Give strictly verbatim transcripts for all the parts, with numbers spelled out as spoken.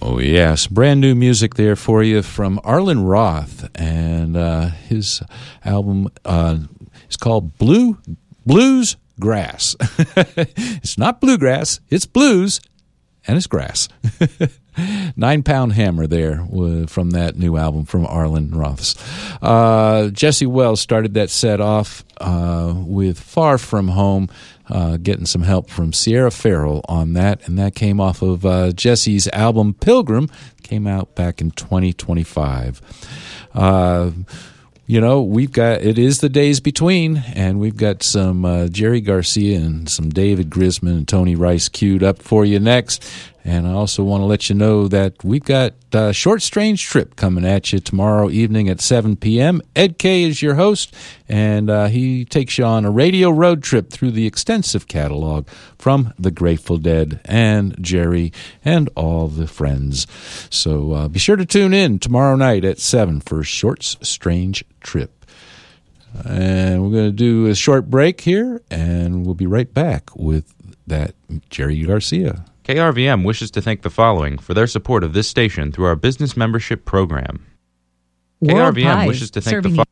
Oh, yes. Brand new music there for you from Arlen Roth. And uh, his album uh, is called Blue Blues Grass. It's not bluegrass, it's blues, and it's grass. Nine Pound Hammer there from that new album from Arlen Roth's. Uh, Jesse Wells started that set off uh, with Far From Home, uh, getting some help from Sierra Farrell on that, and that came off of uh, Jesse's album Pilgrim, came out back in twenty twenty-five. Uh, You know, we've got, it is the days between, and we've got some uh, Jerry Garcia and some David Grisman and Tony Rice queued up for you next. And I also want to let you know that we've got uh, Short Strange Trip coming at you tomorrow evening at seven p.m. Ed Kay is your host, and uh, he takes you on a radio road trip through the extensive catalog from the Grateful Dead and Jerry and all the friends. So uh, be sure to tune in tomorrow night at seven for Short's Strange Trip. And we're going to do a short break here, and we'll be right back with that Jerry Garcia. K R V M wishes to thank the following for their support of this station through our business membership program. K R V M wishes to thank the following.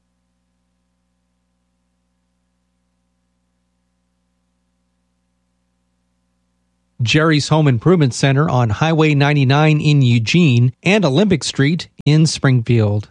Jerry's Home Improvement Center on Highway ninety-nine in Eugene and Olympic Street in Springfield.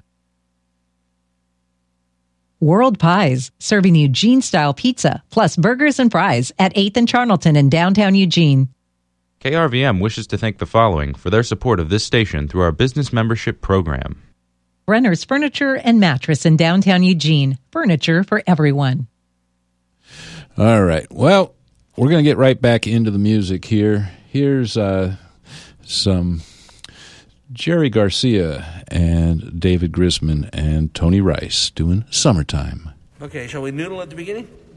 World Pies, serving Eugene-style pizza, plus burgers and fries at eighth and Charnelton in downtown Eugene. K R V M wishes to thank the following for their support of this station through our business membership program. Brenner's Furniture and Mattress in downtown Eugene. Furniture for everyone. All right. Well, we're going to get right back into the music here. Here's uh, some Jerry Garcia and David Grisman and Tony Rice doing Summertime. Okay, shall we noodle at the beginning?